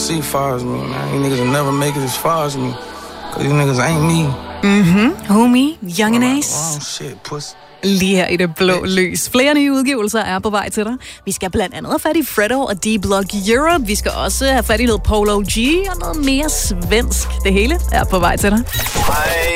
see far as me, man. You niggas will never make it as far as me. Cause you niggas ain't me. Homie, Young and Ace. Oh, shit, pussy. Lige her i det blå lys. Flere nye udgivelser er på vej til dig. Vi skal blandt andet have fat i Freddo og D-Block Europe. Vi skal også have fat i noget Polo G og noget mere svensk. Det hele er på vej til dig. Hej,